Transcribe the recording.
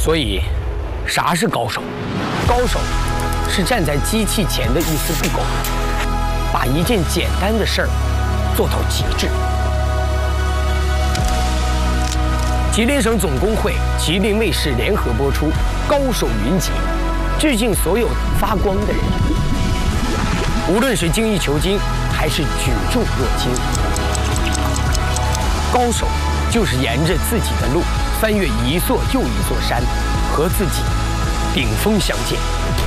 所以，啥是高手？高手是站在机器前的一丝不苟，把一件简单的事儿做到极致。吉林省总工会、吉林卫视联合播出《高手云集》，致敬所有发光的人，无论是精益求精，还是举重若轻。高手就是沿着自己的路，翻越一座又一座山，和自己顶峰相见。